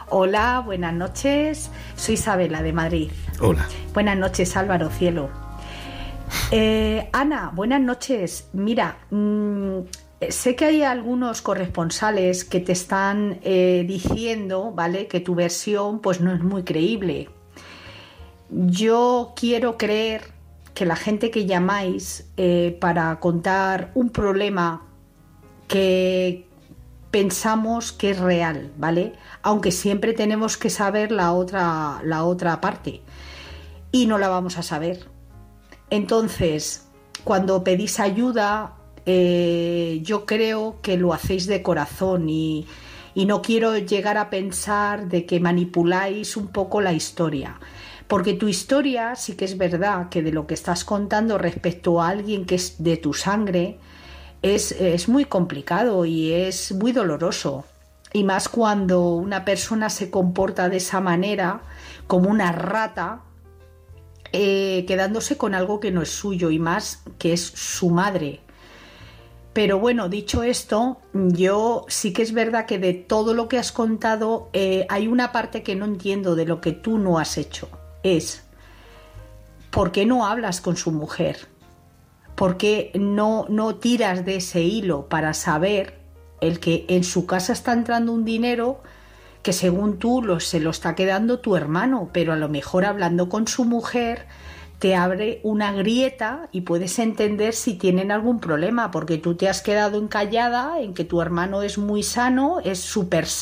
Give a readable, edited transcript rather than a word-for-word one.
Hola, buenas noches. Soy Isabela de Madrid. Hola. Buenas noches, Álvaro, cielo. Ana, buenas noches. Mira, sé que hay algunos corresponsales que te están diciendo, ¿vale?, que tu versión pues no es muy creíble. Yo quiero creer que la gente que llamáis para contar un problema que pensamos que es real, ¿vale? Aunque siempre tenemos que saber la otra parte y no la vamos a saber. Entonces, cuando pedís ayuda, yo creo que lo hacéis de corazón y no quiero llegar a pensar de que manipuláis un poco la historia. Porque tu historia sí que es verdad que de lo que estás contando respecto a alguien que es de tu sangre es muy complicado y es muy doloroso. Y más cuando una persona se comporta de esa manera, como una rata, quedándose con algo que no es suyo y más que es su madre. Pero bueno, dicho esto, yo sí que es verdad que de todo lo que has contado hay una parte que no entiendo de lo que tú no has hecho. Es, ¿por qué no hablas con su mujer? ¿Por qué no tiras de ese hilo para saber el que en su casa está entrando un dinero que según tú se lo está quedando tu hermano, pero a lo mejor hablando con su mujer te abre una grieta y puedes entender si tienen algún problema, porque tú te has quedado encallada en que tu hermano es muy sano, es súper